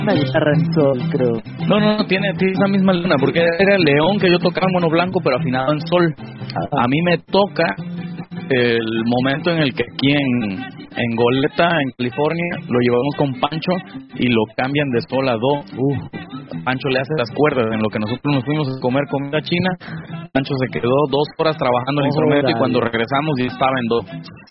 una guitarra en sol, creo. No, tiene esa misma luna, porque era el león que yo tocaba en mono blanco, pero afinado en sol. A mí me toca el momento en el que aquí en Goleta, en California, lo llevamos con Pancho y lo cambian de sol a do. Pancho le hace las cuerdas, en lo que nosotros nos fuimos a comer comida china. Pancho se quedó 2 horas trabajando el instrumento y cuando regresamos ya estaba en do.